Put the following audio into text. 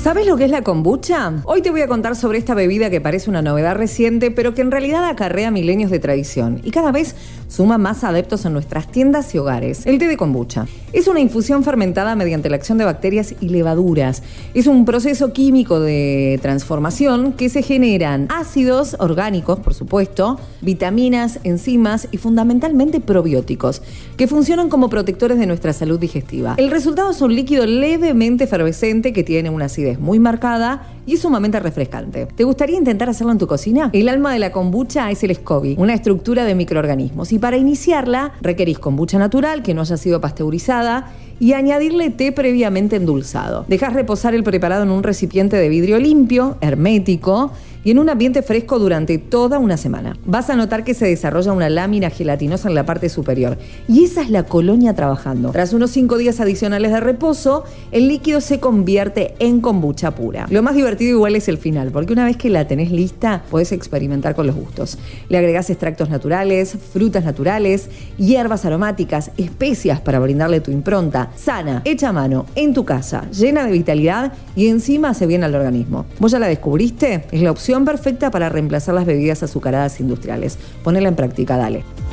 ¿Sabes lo que es la kombucha? Hoy te voy a contar sobre esta bebida que parece una novedad reciente, pero que en realidad acarrea milenios de tradición y cada vez suma más adeptos en nuestras tiendas y hogares. El té de kombucha es una infusión fermentada mediante la acción de bacterias y levaduras. Es un proceso químico de transformación que se generan ácidos orgánicos, por supuesto, vitaminas, enzimas y fundamentalmente probióticos, que funcionan como protectores de nuestra salud digestiva. El resultado es un líquido levemente efervescente que tiene una acidez muy marcada y es sumamente refrescante. ¿Te gustaría intentar hacerlo en tu cocina? El alma de la kombucha es el SCOBY, una estructura de microorganismos, y para iniciarla requerís kombucha natural que no haya sido pasteurizada y añadirle té previamente endulzado. Dejás reposar el preparado en un recipiente de vidrio limpio, hermético y en un ambiente fresco durante toda una semana. Vas a notar que se desarrolla una lámina gelatinosa en la parte superior y esa es la colonia trabajando. Tras unos 5 días adicionales de reposo, el líquido se convierte en kombucha pura. Lo más divertido igual es el final, porque una vez que la tenés lista, podés experimentar con los gustos. Le agregás extractos naturales, frutas naturales, hierbas aromáticas, especias para brindarle tu impronta, sana, hecha a mano, en tu casa, llena de vitalidad y encima hace bien al organismo. ¿Vos ya la descubriste? Es la opción perfecta para reemplazar las bebidas azucaradas industriales. Ponela en práctica, dale.